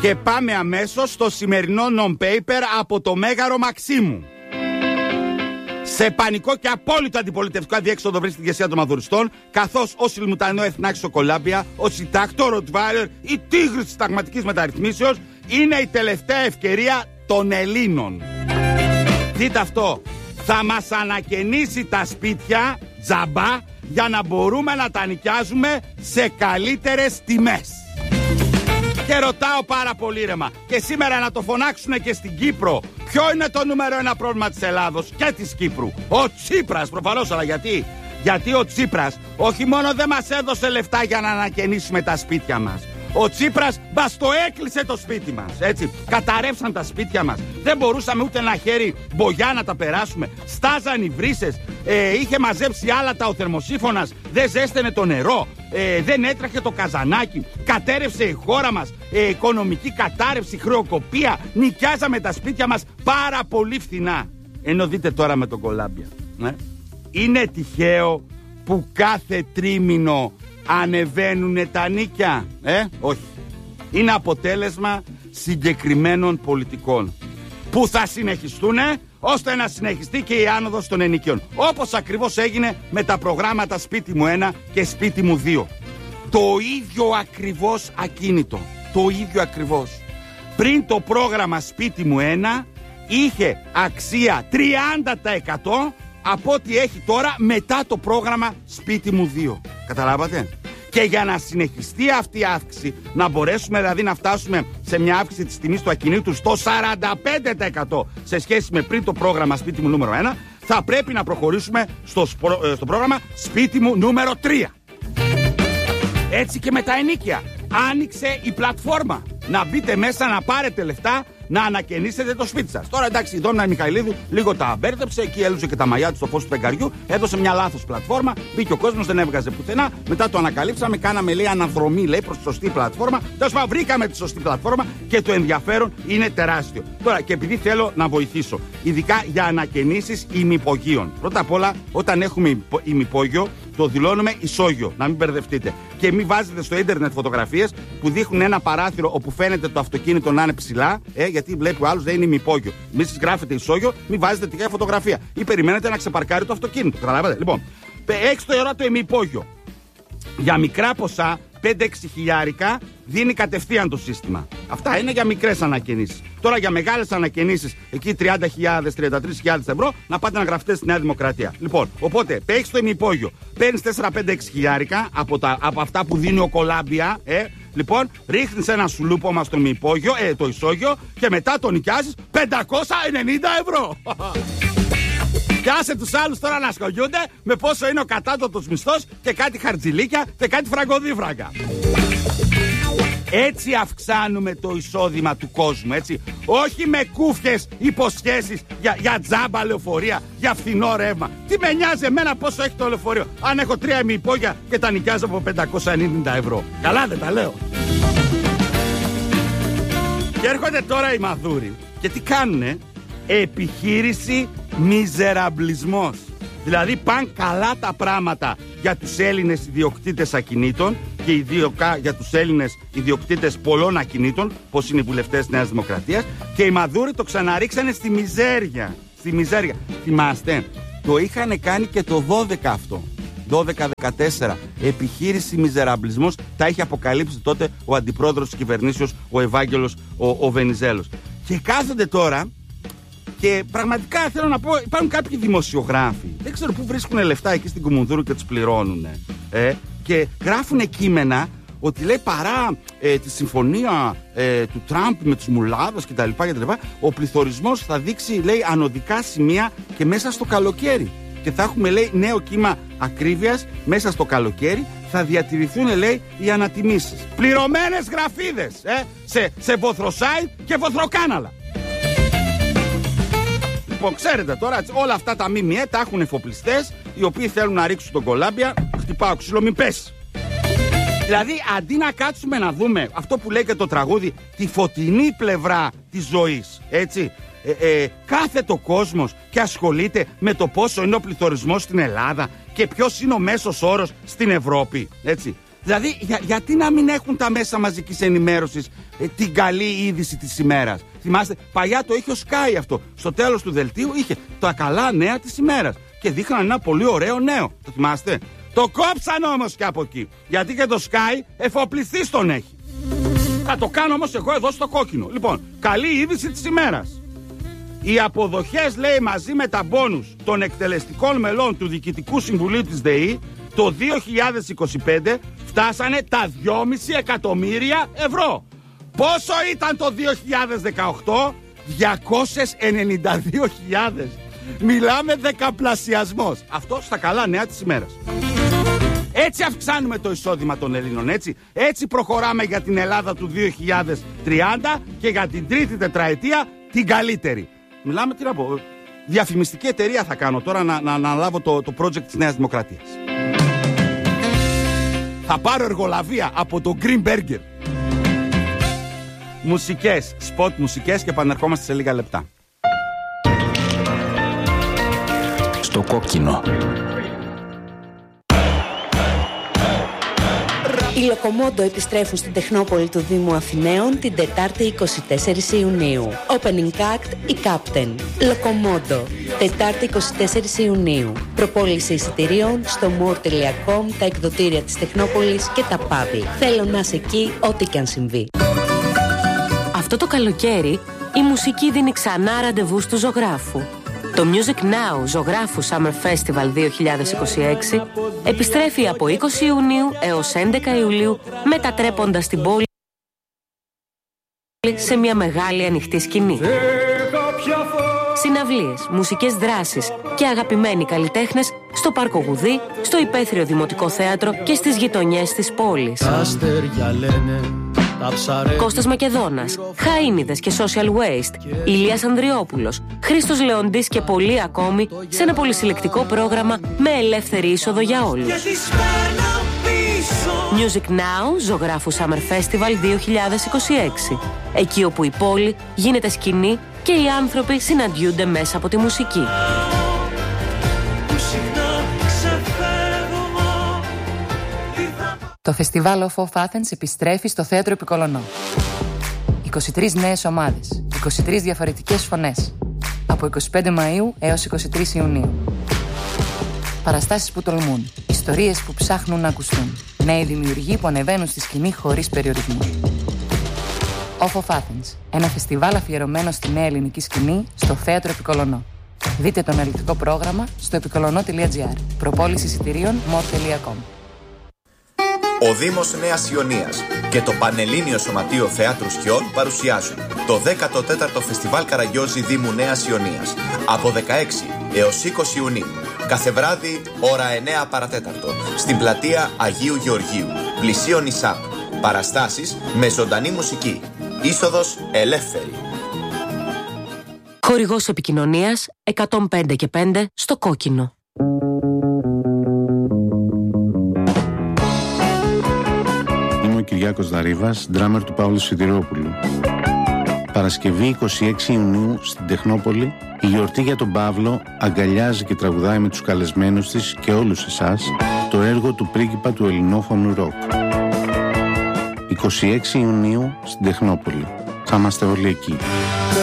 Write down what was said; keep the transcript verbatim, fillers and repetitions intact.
Και πάμε αμέσως στο σημερινό non-paper από το Μέγαρο Μαξίμου. Σε πανικό και απόλυτο αντιπολιτευτικό αδιέξοδο βρίσκεται η ηγεσία των μαδουριστών, καθώς ο Σιλμουτανό Εθνάκης στο Κολάμπια, ο Σιτάκτο Ροτβάιλερ, η τίγρη της συνταγματικής μεταρρυθμίσεως, είναι η τελευταία ευκαιρία των Ελλήνων. Δείτε αυτό. Θα μας ανακαινήσει τα σπίτια τζαμπά για να μπορούμε να τα νοικιάζουμε σε καλύτερες τιμές. Και ρωτάω πάρα πολύ ήρεμα, και σήμερα να το φωνάξουν και στην Κύπρο. Ποιο είναι το νούμερο ένα πρόβλημα της Ελλάδος και της Κύπρου? Ο Τσίπρας, προφανώς. Αλλά γιατί? Γιατί ο Τσίπρας όχι μόνο δεν μας έδωσε λεφτά για να ανακαινήσουμε τα σπίτια μας. Ο Τσίπρας μας το έκλεισε το σπίτι μας. Έτσι, καταρρεύσαν τα σπίτια μας. Δεν μπορούσαμε ούτε ένα χέρι μπογιά να τα περάσουμε. Στάζαν οι βρύσες. Ε, είχε μαζέψει άλατα ο θερμοσύφωνας. Δεν ζέστενε το νερό. Ε, δεν έτρεχε το καζανάκι. Κατέρευσε η χώρα μας. Ε, οικονομική κατάρρευση, χρεοκοπία. Νοικιάζαμε τα σπίτια μας πάρα πολύ φθηνά. Ενώ δείτε τώρα με τον Κολάμπια. Ε. Είναι τυχαίο που κάθε τρίμηνο ανεβαίνουνε τα νίκια? Ε, όχι. Είναι αποτέλεσμα συγκεκριμένων πολιτικών που θα συνεχιστούνε ώστε να συνεχιστεί και η άνοδος των ενοικίων. Όπως ακριβώς έγινε με τα προγράμματα Σπίτι μου ένα και Σπίτι μου δύο. Το ίδιο ακριβώς ακίνητο. Το ίδιο ακριβώς. Πριν το πρόγραμμα Σπίτι μου ένα είχε αξία τριάντα τοις εκατό από ό,τι έχει τώρα μετά το πρόγραμμα Σπίτι μου δύο. Καταλάβατε? Και για να συνεχιστεί αυτή η αύξηση, να μπορέσουμε δηλαδή να φτάσουμε σε μια αύξηση της τιμής του ακινήτου στο σαράντα πέντε τοις εκατό σε σχέση με πριν το πρόγραμμα Σπίτι μου νούμερο ένα, θα πρέπει να προχωρήσουμε στο, σπρο, στο πρόγραμμα Σπίτι μου νούμερο τρία. Έτσι και με τα ενίκια. Άνοιξε η πλατφόρμα. Να μπείτε μέσα, να πάρετε λεφτά, να ανακαινήσετε το σπίτι σας. Τώρα εντάξει, η Δόμνα Μιχαηλίδου λίγο τα μπέρδεψε. Εκεί έλουσε και τα μαλλιά του στο φως του φεγγαριού. Έδωσε μια λάθος πλατφόρμα. Μπήκε ο κόσμος, δεν έβγαζε πουθενά. Μετά το ανακαλύψαμε, κάναμε λέει αναδρομή λέει προς τη σωστή πλατφόρμα. Τέλος πάντων, βρήκαμε τη σωστή πλατφόρμα και το ενδιαφέρον είναι τεράστιο. Τώρα, και επειδή θέλω να βοηθήσω, ειδικά για ανακαινήσεις ημυπογείων. Πρώτα απ' όλα, όταν έχουμε ημυπόγειο, το δηλώνουμε ισόγειο, να μην μπερδευτείτε. Και μην βάζετε στο ίντερνετ φωτογραφίες που δείχνουν ένα παράθυρο όπου φαίνεται το αυτοκίνητο να είναι ψηλά, ε, γιατί βλέπει ο άλλος δεν είναι ημυπόγειο. Μην σας γράφετε ισόγειο, μην βάζετε τυχαία φωτογραφία. Ή περιμένετε να ξεπαρκάρει το αυτοκίνητο. Καταλάβατε? Λοιπόν, έξι το ευρώ το ημυπόγειο. Για μικρά ποσά, πέντε έξι χιλιάρικα, δίνει κατευθείαν το σύστημα. Αυτά είναι για μικρές ανακαινήσεις. Τώρα για μεγάλες ανακαινήσεις, εκεί τριάντα χιλιάδες, τριάντα τρεις χιλιάδες ευρώ, να πάτε να γραφτείτε στη Νέα Δημοκρατία. Λοιπόν, οπότε, έχεις το ημυπόγειο, παίρνεις τέσσερα πέντε έξι χιλιάρικα από, τα, από αυτά που δίνει ο Κολάμπια, ε, λοιπόν, ρίχνεις ένα σουλούπωμα στο ημυπόγειο, ε, το ισόγειο, και μετά το νοικιάζεις πεντακόσια ενενήντα ευρώ. Και άσε τους άλλους τώρα να ασχολιούνται με πόσο είναι ο κατάτοτος μισθός και κάτι χαρτζηλίκια και κάτι φραγκοδίφραγκα. Έτσι αυξάνουμε το εισόδημα του κόσμου, έτσι. Όχι με κούφιες υποσχέσεις για, για τζάμπα λεωφορεία, για φθηνό ρεύμα. Τι με νοιάζει εμένα πόσο έχει το λεωφορείο, αν έχω τρία ημιυπόγεια και τα νοικιάζω από πεντακόσια ενενήντα ευρώ. Καλά δεν τα λέω? Και έρχονται τώρα οι μαδούροι και τι κάνουνε? Επιχείρηση μιζεραμπλισμός. Δηλαδή πάνε καλά τα πράγματα για τους Έλληνες ιδιοκτήτες ακινήτων και ιδιοκα για τους Έλληνες ιδιοκτήτες πολλών ακινήτων, πως είναι οι βουλευτές της Νέας Δημοκρατίας, και οι μαδούροι το ξαναρίξανε στη μιζέρια. Στη μιζέρια. Θυμάστε, το είχαν κάνει και το δώδεκα αυτό. δώδεκα δεκατέσσερα. Επιχείρηση μιζεραμπλισμός, τα είχε αποκαλύψει τότε ο αντιπρόεδρος της κυβερνήσεως, ο Ευάγγελος ο, ο Βενιζέλος. Και κάθονται τώρα. Και πραγματικά θέλω να πω, υπάρχουν κάποιοι δημοσιογράφοι, δεν ξέρω πού βρίσκουν λεφτά εκεί στην Κουμουνδούρου και τους πληρώνουν. Ε, και γράφουν κείμενα ότι λέει παρά ε, τη συμφωνία ε, του Τραμπ με τους μουλάδες κτλ, κτλ. Ο πληθωρισμός θα δείξει, λέει, ανωδικά σημεία και μέσα στο καλοκαίρι. Και θα έχουμε, λέει, νέο κύμα ακρίβειας μέσα στο καλοκαίρι. Θα διατηρηθούν, λέει, οι ανατιμήσεις. Πληρωμένες γραφίδες ε, σε, σε βοθροσάιτ και βοθροκάναλα. Λοιπόν, ξέρετε τώρα, όλα αυτά τα ΜΜΕ τα έχουν εφοπλιστές, οι οποίοι θέλουν να ρίξουν τον Κολάμπια. Χτυπάω ξύλο, μην πέσει. Δηλαδή, αντί να κάτσουμε να δούμε αυτό που λέει και το τραγούδι, τη φωτεινή πλευρά της ζωής, έτσι, ε, ε, κάθεται ο κόσμος και ασχολείται με το πόσο είναι ο πληθωρισμός στην Ελλάδα και ποιος είναι ο μέσος όρος στην Ευρώπη, έτσι. Δηλαδή, για, γιατί να μην έχουν τα μέσα μαζικής ενημέρωσης ε, την καλή είδηση της ημέρας? Θυμάστε, παλιά το είχε ο Sky αυτό. Στο τέλος του δελτίου είχε τα καλά νέα της ημέρας. Και δείχναν ένα πολύ ωραίο νέο. Το θυμάστε? Το κόψαν όμως και από εκεί. Γιατί και το Sky εφοπλιστής τον έχει. Θα το κάνω όμως εγώ εδώ στο κόκκινο. Λοιπόν, καλή είδηση της ημέρας. Οι αποδοχές, λέει, μαζί με τα μπόνους των εκτελεστικών μελών του Διοικητικού Συμβουλίου της ΔΕΗ το δύο χιλιάδες είκοσι πέντε φτάσανε τα δυόμισι εκατομμύρια ευρώ. Πόσο ήταν το δύο χιλιάδες δεκαοκτώ? διακόσιες ενενήντα δύο χιλιάδες. Μιλάμε δεκαπλασιασμός. Αυτό στα καλά νέα της ημέρας. Έτσι αυξάνουμε το εισόδημα των Ελλήνων, έτσι. Έτσι προχωράμε για την Ελλάδα του δύο χιλιάδες τριάντα και για την τρίτη τετραετία την καλύτερη. Μιλάμε, τι να πω, διαφημιστική εταιρεία θα κάνω τώρα να, να, να αναλάβω το, το project της Νέας Δημοκρατίας. Θα πάρω εργολαβία από το Green Burger. Μουσικές, σποτ μουσικές και επανερχόμαστε σε λίγα λεπτά. Στο κόκκινο. Οι Λοκομόντο επιστρέφουν στην Τεχνόπολη του Δήμου Αθηναίων την Τετάρτη εικοστή τέταρτη Ιουνίου. Opening act η Captain. Λοκομόντο. Τετάρτη εικοστή τέταρτη Ιουνίου. Προπόληση εισιτηρίων στο more τελεία com, τα εκδοτήρια της Τεχνόπολης και τα παύλα. Θέλω να είσαι εκεί ό,τι και αν συμβεί. Αυτό το καλοκαίρι η μουσική δίνει ξανά ραντεβού του ζωγράφου. Το Music Now Ζωγράφου Summer Festival δύο χιλιάδες είκοσι έξι επιστρέφει από είκοσι Ιουνίου έως έντεκα Ιουλίου, μετατρέποντας την πόλη σε μια μεγάλη ανοιχτή σκηνή. Συναυλίες, μουσικές δράσεις και αγαπημένοι καλλιτέχνες στο Πάρκο Γουδί, στο Υπαίθριο Δημοτικό Θέατρο και στις γειτονιές της πόλης. Κώστας Μακεδόνας, Χαΐνιδες και Social Waste, Ηλίας Ανδριόπουλος, Χρήστος Λεοντής και πολλοί ακόμη σε ένα πολυσυλλεκτικό πρόγραμμα με ελεύθερη είσοδο για όλους. Music Now Ζωγράφου Summer Festival δύο χιλιάδες είκοσι έξι. Εκεί όπου η πόλη γίνεται σκηνή και οι άνθρωποι συναντιούνται μέσα από τη μουσική. Το φεστιβάλ Off of Athens επιστρέφει στο Θέατρο Επικολονό. είκοσι τρεις νέες ομάδες, είκοσι τρεις διαφορετικές φωνές. Από εικοστή πέμπτη Μαΐου έως εικοστή τρίτη Ιουνίου. Παραστάσεις που τολμούν, ιστορίες που ψάχνουν να ακουστούν. Νέοι δημιουργοί που ανεβαίνουν στη σκηνή χωρίς περιορισμούς. Off of Athens, ένα φεστιβάλ αφιερωμένο στη νέα ελληνική σκηνή στο Θέατρο Επικολονό. Δείτε το αναλυτικό πρόγραμμα στο επικολονό τελεία τζι άρ. Προπόληση εισιτηρίων more τελεία com. Ο Δήμος Νέας Ιωνίας και το Πανελλήνιο Σωματείο Θεάτρου Σκιών παρουσιάζουν το δέκατο τέταρτο Φεστιβάλ Καραγιόζη Δήμου Νέας Ιωνίας από δεκαέξι έως είκοσι Ιουνίου. Κάθε βράδυ, ώρα εννέα παρατέταρτο, στην πλατεία Αγίου Γεωργίου, πλησίον ΙΣΑΠ. Παραστάσεις με ζωντανή μουσική. Είσοδος ελεύθερη. Χορηγός επικοινωνίας εκατόν πέντε και πέντε στο κόκκινο. Είμαι ο Κυριάκος Δαρίβας, ντράμερ του Παύλου Σιδηρόπουλου. Παρασκευή εικοστή έκτη Ιουνίου στην Τεχνόπολη, η γιορτή για τον Παύλο αγκαλιάζει και τραγουδάει με τους καλεσμένους της και όλους εσάς το έργο του πρίγκιπα του ελληνόφωνου ροκ. εικοστή έκτη Ιουνίου στην Τεχνόπολη. Θα είμαστε όλοι εκεί.